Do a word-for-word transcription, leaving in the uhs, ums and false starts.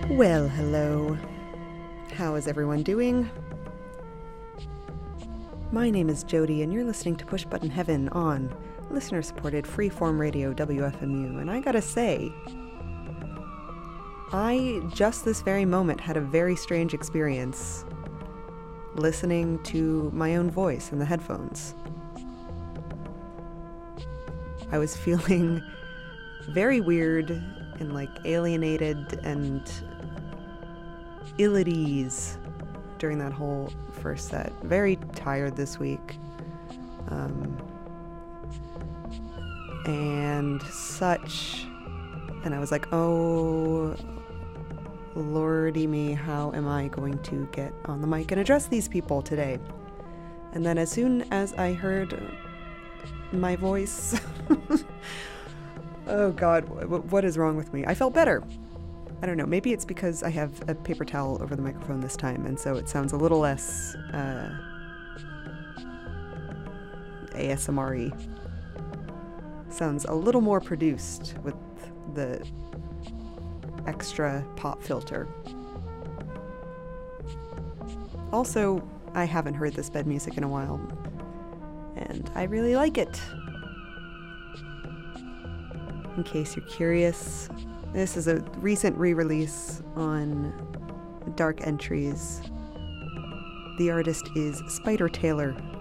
Well, hello. How is everyone doing? My name is Jody, and you're listening to Push Button Heaven on listener-supported freeform radio W F M U, and I gotta say, I just this very moment had a very strange experience listening to my own voice in the headphones. I was feeling very weird and like alienated and ill at ease during that whole first set. Very tired this week. Um, and such. And I was like, oh, lordy me, how am I going to get on the mic and address these people today? And then as soon as I heard my voice, oh God, w- what is wrong with me? I felt better. I don't know, maybe it's because I have a paper towel over the microphone this time, and so it sounds a little less uh, A S M R-y. Sounds a little more produced with the extra pop filter. Also, I haven't heard this bed music in a while, and I really like it. In case you're curious, this is a recent re-release on Dark Entries. The artist is Spider Taylor,